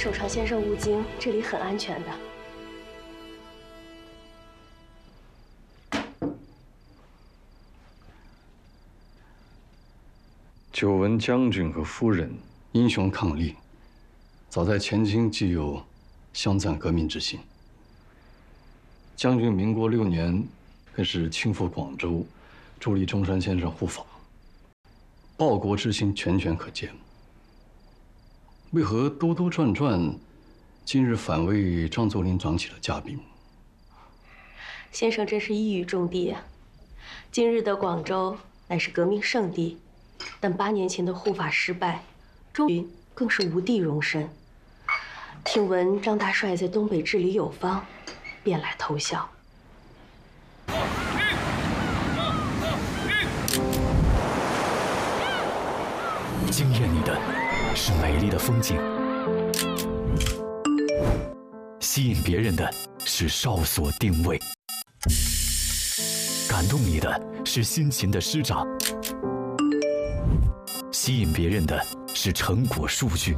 首长先生勿惊，这里很安全的。 久闻将军和夫人英雄抗力，早在前清即有相赞革命之心。将军民国6年，更是亲赴广州，助力中山先生护法，报国之心全全可见。为何兜兜转转，今日反为张作霖掌起了家柄？ 先生真是一语中的啊！今日的广州乃是革命圣地，但8年前的护法失败，中云更是无地容身。听闻张大帅在东北治理有方，便来投效。 惊艳你的是美丽的风景，吸引别人的是哨所定位，感动你的是辛勤的师长，吸引别人的是成果数据，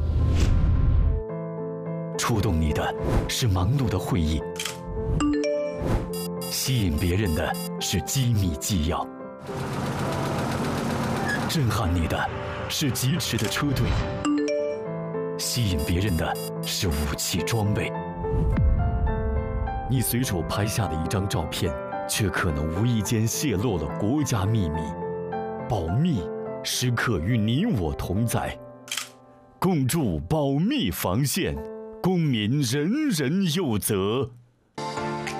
触动你的是忙碌的会议，吸引别人的是机密纪要，震撼你的是疾驰的车队，吸引别人的是武器装备。你随手拍下的一张照片，却可能无意间泄露了国家秘密。保密时刻与你我同在，共筑保密防线，公民人人有责。